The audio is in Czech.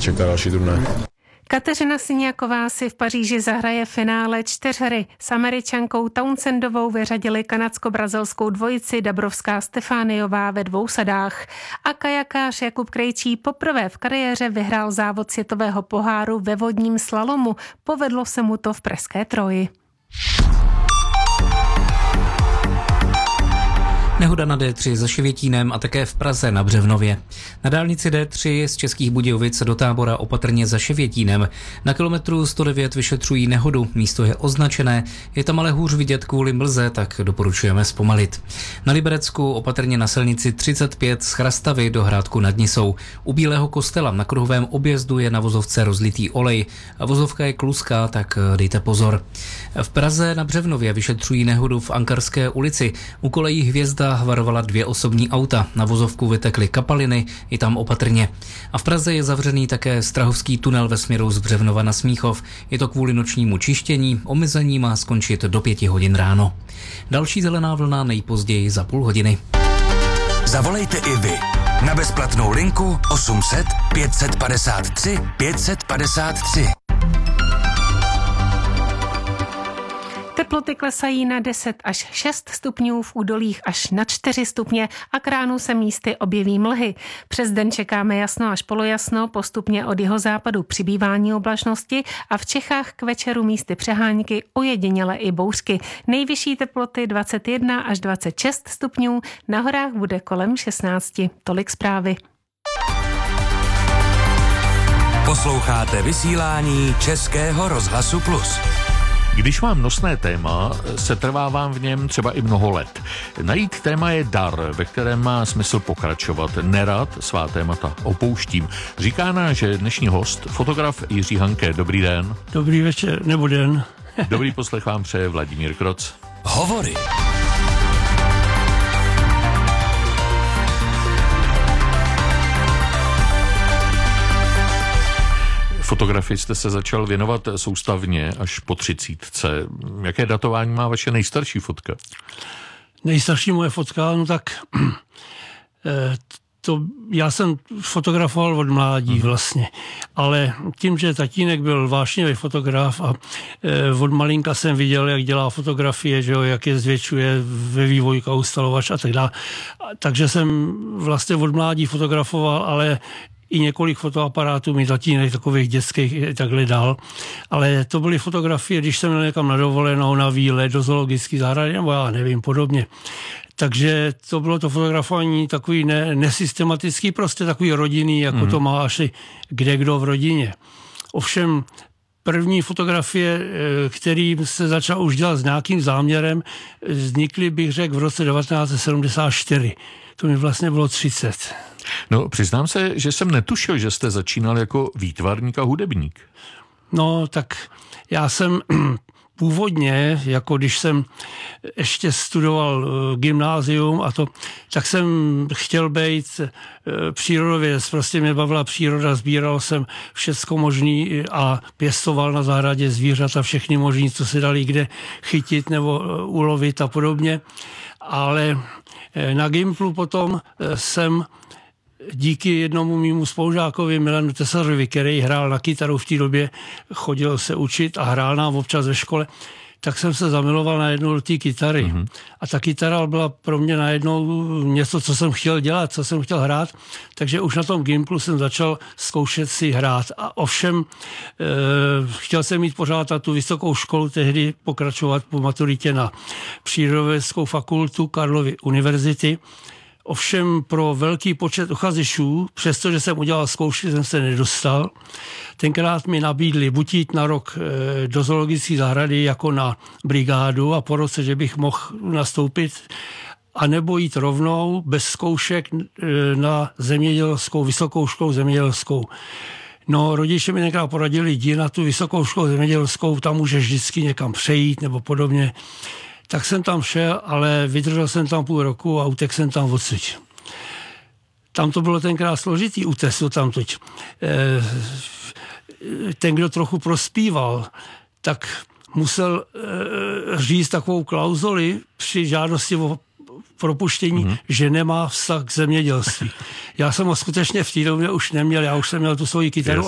čeká další turné. Kateřina Syniaková si v Paříži zahraje finále 4 s Američankou Townsendovou vyřadili kanadsko-brazilskou dvojici Dabrovská Stefániová ve 2 sadách. A kajakář Jakub Krejčí poprvé v kariéře vyhrál závod světového poháru ve vodním slalomu. Povedlo se mu to v pražské Troji. Nehoda na D3 za Ševětínem a také v Praze na Břevnově. Na dálnici D3 z Českých Budějovic do Tábora opatrně za Ševětínem. Na kilometru 109 vyšetřují nehodu, místo je označené, je tam ale hůř vidět kvůli mlze, tak doporučujeme zpomalit. Na Liberecku opatrně na silnici 35 z Chrastavy do Hrádku nad Nisou. U Bílého kostela na kruhovém objezdu je na vozovce rozlitý olej a vozovka je kluská, tak dejte pozor. V Praze na Břevnově vyšetřují nehodu v Ankarské ulici. U kolejí Hvězda havarovala 2 osobní auta. Na vozovku vytekly kapaliny, i tam opatrně. A v Praze je zavřený také Strahovský tunel ve směru z Břevnova na Smíchov. Je to kvůli nočnímu čištění, omezení má skončit do 5 hodin ráno. Další zelená vlna nejpozději za půl hodiny. Zavolejte i vy na bezplatnou linku 800 553 553. Teploty klesají na 10 až 6 stupňů, v údolích až na 4 stupně a k ránu se místy objeví mlhy. Přes den čekáme jasno až polojasno, postupně od jihozápadu přibývání oblačnosti a v Čechách k večeru místy přehánky, ojediněle i bouřky. Nejvyšší teploty 21 až 26 stupňů, na horách bude kolem 16. Tolik zprávy. Posloucháte vysílání Českého rozhlasu Plus. Když mám nosné téma, setrvávám v něm třeba i mnoho let. Najít téma je dar, ve kterém má smysl pokračovat. Nerad svá témata opouštím. Říká náš dnešní host, fotograf Jiří Hanke. Dobrý den. Dobrý večer, nebo den. Dobrý poslech vám přeje Vladimír Kroc. Hovory. Fotografii jste se začal věnovat soustavně až po 30. Jaké datování má vaše nejstarší fotka? Nejstarší moje fotka, no tak já jsem fotografoval od mládí vlastně, ale tím, že tatínek byl vášnivý fotograf a od malinka jsem viděl, jak dělá fotografie, že jo, jak je zvětšuje ve vývojka, ustalovač a tak dále. Takže jsem vlastně od mládí fotografoval, ale i několik fotoaparátů mi tatínek takových dětských takhle dal, ale to byly fotografie, když jsem měl někam na dovolenou, na výlet, do zoologické zahrady, nebo já nevím, podobně. Takže to bylo to fotografování takový nesystematický, prostě takový rodinný, jako to má asi kde kdo v rodině. Ovšem první fotografie, který se začal už dělat s nějakým záměrem, vznikly, bych řekl, v roce 1974. To mi vlastně bylo 30. No, přiznám se, že jsem netušil, že jste začínal jako výtvarník a hudebník. No, tak já jsem původně, jako když jsem ještě studoval gymnázium a to, tak jsem chtěl být přírodovědec. Prostě mě bavila příroda, sbíral jsem všecko možný a pěstoval na zahradě zvířata, všechny možný, co se dali kde chytit nebo ulovit a podobně. Ale na Gimplu potom jsem díky jednomu mému spolužákovi Milanu Tesařovi, který hrál na kytaru v té době, chodil se učit a hrál nám občas ve škole, tak jsem se zamiloval najednou do té kytary. Mm-hmm. A ta kytara byla pro mě najednou něco, co jsem chtěl dělat, co jsem chtěl hrát, takže už na tom Gimplu jsem začal zkoušet si hrát. A ovšem chtěl jsem mít pořád na tu vysokou školu, tehdy pokračovat po maturitě na Přírodovědeckou fakultu Karlovy univerzity. Ovšem pro velký počet uchazečů, přestože jsem udělal zkoušky, jsem se nedostal. Tenkrát mi nabídli buď jít na rok do zoologické zahrady jako na brigádu a po roce, že bych mohl nastoupit, anebo jít rovnou bez zkoušek na zemědělskou, vysokou školu zemědělskou. No, rodiče mi tenkrát poradili, jdi na tu vysokou školu zemědělskou, tam můžeš vždycky někam přejít nebo podobně. Tak jsem tam šel, ale vydržel jsem tam půl roku a utekl jsem tam odsud. Tam to bylo tenkrát složitý útesu tamtuť. Ten, kdo trochu prospíval, tak musel říct takovou klauzuli při žádosti o propuštění, že nemá vztah k zemědělství. Já jsem ho skutečně v té době už neměl, já už jsem měl tu svoji kytaru.